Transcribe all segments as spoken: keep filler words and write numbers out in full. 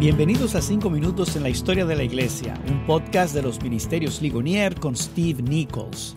Bienvenidos a cinco minutos en la historia de la Iglesia, un podcast de los Ministerios Ligonier con Steve Nichols.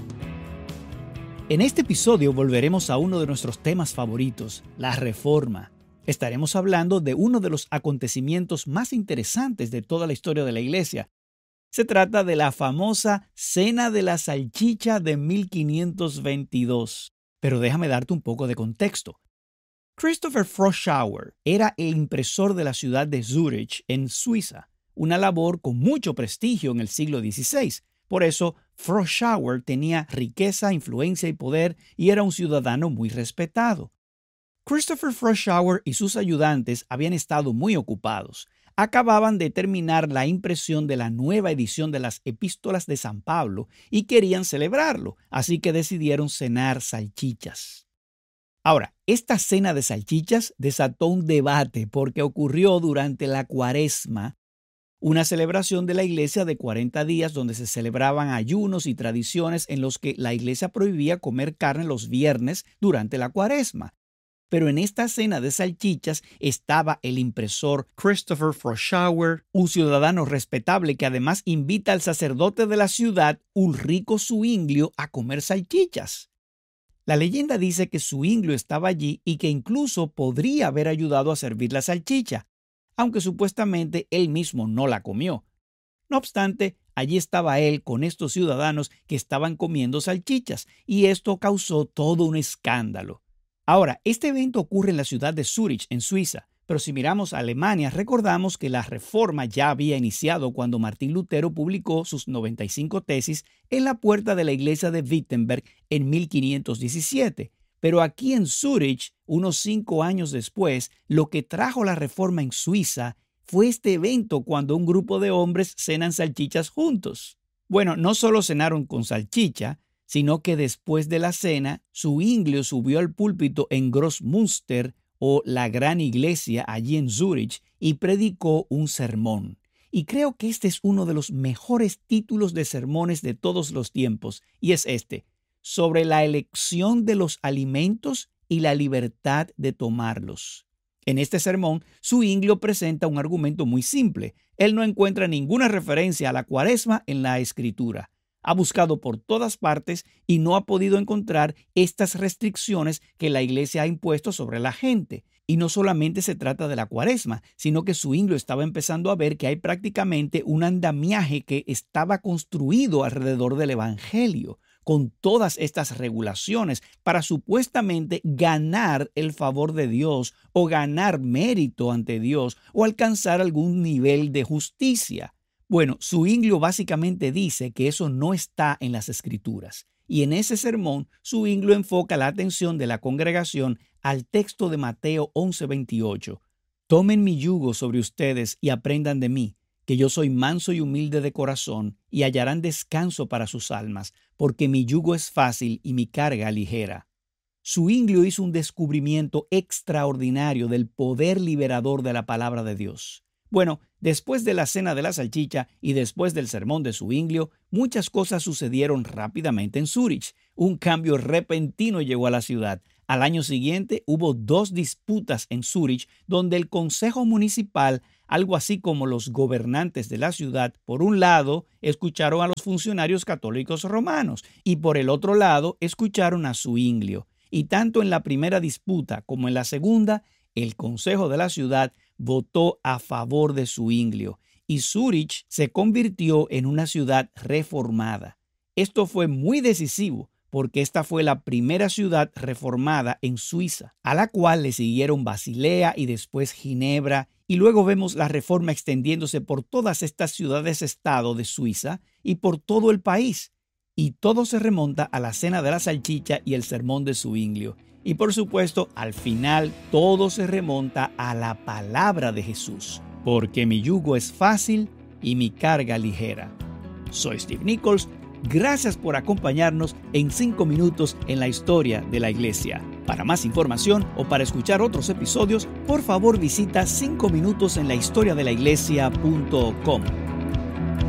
En este episodio volveremos a uno de nuestros temas favoritos, la Reforma. Estaremos hablando de uno de los acontecimientos más interesantes de toda la historia de la Iglesia. Se trata de la famosa Cena de la Salchicha de mil quinientos veintidós. Pero déjame darte un poco de contexto. Christopher Froschauer era el impresor de la ciudad de Zúrich, en Suiza, una labor con mucho prestigio en el siglo dieciséis. Por eso, Froschauer tenía riqueza, influencia y poder y era un ciudadano muy respetado. Christopher Froschauer y sus ayudantes habían estado muy ocupados. Acababan de terminar la impresión de la nueva edición de las Epístolas de San Pablo y querían celebrarlo, así que decidieron cenar salchichas. Ahora, esta cena de salchichas desató un debate porque ocurrió durante la Cuaresma, una celebración de la iglesia de cuarenta días donde se celebraban ayunos y tradiciones en los que la iglesia prohibía comer carne los viernes durante la Cuaresma. Pero en esta cena de salchichas estaba el impresor Christopher Froschauer, un ciudadano respetable que además invita al sacerdote de la ciudad, Ulrico Zuinglio, a comer salchichas. La leyenda dice que Zuinglio estaba allí y que incluso podría haber ayudado a servir la salchicha, aunque supuestamente él mismo no la comió. No obstante, allí estaba él con estos ciudadanos que estaban comiendo salchichas y esto causó todo un escándalo. Ahora, este evento ocurre en la ciudad de Zúrich, en Suiza, pero si miramos a Alemania, recordamos que la Reforma ya había iniciado cuando Martín Lutero publicó sus noventa y cinco tesis en la puerta de la iglesia de Wittenberg en mil quinientos diecisiete. Pero aquí en Zúrich, unos cinco años después, lo que trajo la Reforma en Suiza fue este evento cuando un grupo de hombres cenan salchichas juntos. Bueno, no solo cenaron con salchicha, sino que después de la cena, Zuinglio subió al púlpito en Grossmünster, o la gran iglesia allí en Zúrich, y predicó un sermón. Y creo que este es uno de los mejores títulos de sermones de todos los tiempos, y es este, sobre la elección de los alimentos y la libertad de tomarlos. En este sermón, Zuinglio presenta un argumento muy simple. Él no encuentra ninguna referencia a la Cuaresma en la Escritura. Ha buscado por todas partes y no ha podido encontrar estas restricciones que la iglesia ha impuesto sobre la gente. Y no solamente se trata de la Cuaresma, sino que Zuinglio estaba empezando a ver que hay prácticamente un andamiaje que estaba construido alrededor del Evangelio, con todas estas regulaciones para supuestamente ganar el favor de Dios o ganar mérito ante Dios o alcanzar algún nivel de justicia. Bueno, Zuinglio básicamente dice que eso no está en las Escrituras. Y en ese sermón, Zuinglio enfoca la atención de la congregación al texto de Mateo once veintiocho. Tomen mi yugo sobre ustedes y aprendan de mí, que yo soy manso y humilde de corazón, y hallarán descanso para sus almas, porque mi yugo es fácil y mi carga ligera. Zuinglio hizo un descubrimiento extraordinario del poder liberador de la palabra de Dios. Bueno, después de la cena de la salchicha y después del sermón de Zuinglio, muchas cosas sucedieron rápidamente en Zúrich. Un cambio repentino llegó a la ciudad. Al año siguiente hubo dos disputas en Zúrich donde el consejo municipal, algo así como los gobernantes de la ciudad, por un lado escucharon a los funcionarios católicos romanos y por el otro lado escucharon a Zuinglio. Y tanto en la primera disputa como en la segunda, el consejo de la ciudad votó a favor de Zuinglio y Zúrich se convirtió en una ciudad reformada. Esto fue muy decisivo porque esta fue la primera ciudad reformada en Suiza, a la cual le siguieron Basilea y después Ginebra, y luego vemos la reforma extendiéndose por todas estas ciudades-estado de Suiza y por todo el país. Y todo se remonta a la cena de la salchicha y el sermón de Zuinglio. Y por supuesto, al final, todo se remonta a la palabra de Jesús. Porque mi yugo es fácil y mi carga ligera. Soy Steve Nichols. Gracias por acompañarnos en cinco minutos en la historia de la Iglesia. Para más información o para escuchar otros episodios, por favor visita cinco minutos en la historia de la iglesia punto com.